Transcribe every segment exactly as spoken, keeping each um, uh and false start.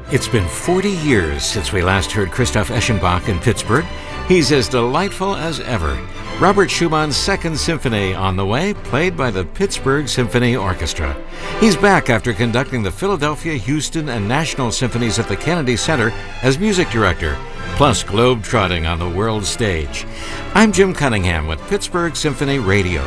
It's been forty years since we last heard Christoph Eschenbach in Pittsburgh. He's as delightful as ever. Robert Schumann's Second Symphony on the way, played by the Pittsburgh Symphony Orchestra. He's back after conducting the Philadelphia, Houston, and National Symphonies at the Kennedy Center as music director, plus globe-trotting on the world stage. I'm Jim Cunningham with Pittsburgh Symphony Radio.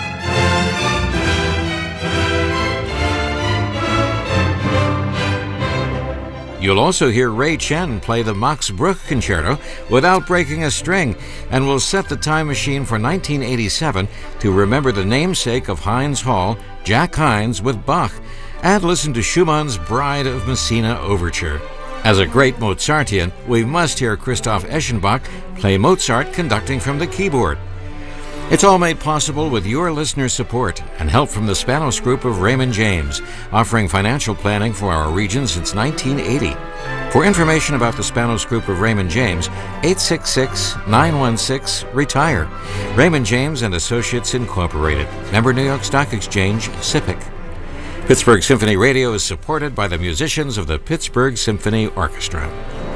You'll also hear Ray Chen play the Max Bruch Concerto without breaking a string, and we'll set the time machine for nineteen eighty-seven to remember the namesake of Heinz Hall, Jack Hines, with Bach, and listen to Schumann's Bride of Messina Overture. As a great Mozartian, we must hear Christoph Eschenbach play Mozart conducting from the keyboard. It's all made possible with your listener support and help from the Spanos Group of Raymond James, offering financial planning for our region since nineteen eighty. For information about the Spanos Group of Raymond James, eight six six, nine one six, RETIRE. Raymond James and Associates Incorporated. Member New York Stock Exchange, S I P C. Pittsburgh Symphony Radio is supported by the musicians of the Pittsburgh Symphony Orchestra.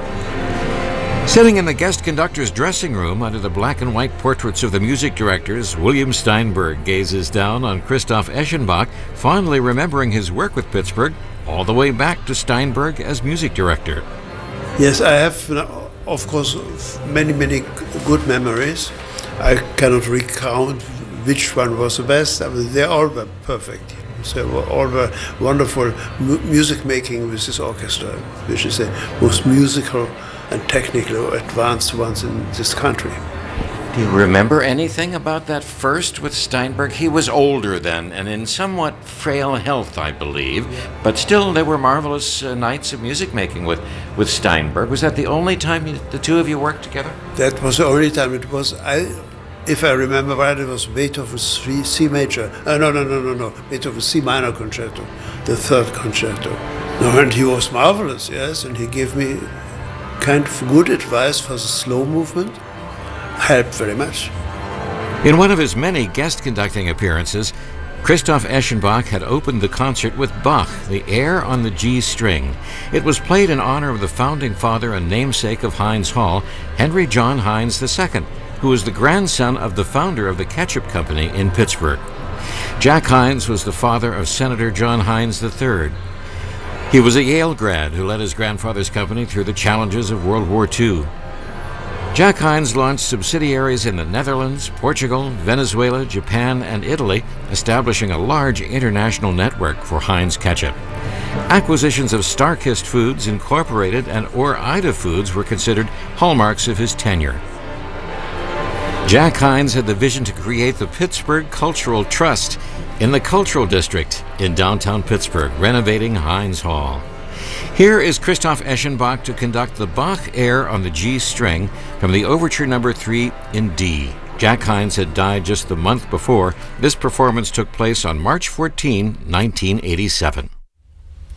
Sitting in the guest conductor's dressing room under the black and white portraits of the music directors, William Steinberg gazes down on Christoph Eschenbach, fondly remembering his work with Pittsburgh all the way back to Steinberg as music director. Yes, I have, of course, many, many good memories. I cannot recount which one was the best. I mean, they all were perfect. So all were wonderful mu- music making with this orchestra, which is the most musical and technically advanced ones in this country. Do you remember anything about that first with Steinberg? He was older then and in somewhat frail health, I believe, but still there were marvelous uh, nights of music making with, with Steinberg. Was that the only time you, the two of you worked together? That was the only time. It was, I, if I remember right, it was Beethoven's C major. Uh, no, no, no, no, no. Beethoven's C minor concerto, the third concerto. No, and he was marvelous, yes, and he gave me kind of good advice for the slow movement. Helped very much. In one of his many guest conducting appearances, Christoph Eschenbach had opened the concert with Bach, the Air on the G string. It was played in honor of the founding father and namesake of Heinz Hall, Henry John Heinz the Second, who was the grandson of the founder of the Ketchup Company in Pittsburgh. Jack Hines was the father of Senator John Hines the Third. He was a Yale grad who led his grandfather's company through the challenges of World War Two. Jack Hines launched subsidiaries in the Netherlands, Portugal, Venezuela, Japan, and Italy, establishing a large international network for Heinz Ketchup. Acquisitions of Starkist Foods Incorporated and Ore-Ida Foods were considered hallmarks of his tenure. Jack Hines had the vision to create the Pittsburgh Cultural Trust in the Cultural District in downtown Pittsburgh, renovating Heinz Hall. Here is Christoph Eschenbach to conduct the Bach Air on the G string from the Overture Number three in D. Jack Hines had died just the month before. This performance took place on March fourteenth, nineteen eighty-seven.